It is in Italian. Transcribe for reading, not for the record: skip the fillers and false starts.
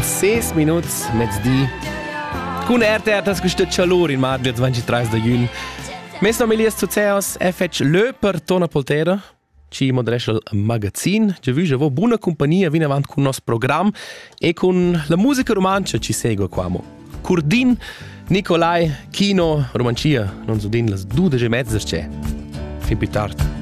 6 minuts mezzdi. Con RTR questa calore in marzo del 23 di giugno. Mes no milies succeos è fetch le per Tona Poltera. Ci moderesce il magazine. Già vi vo buona compagnia viene avanti con il nostro programma e con la musica romancia ci segue qua. Curdin, Nicolai, Kino, Romancia, non so din las 2:30 c'è. Fin più tardi.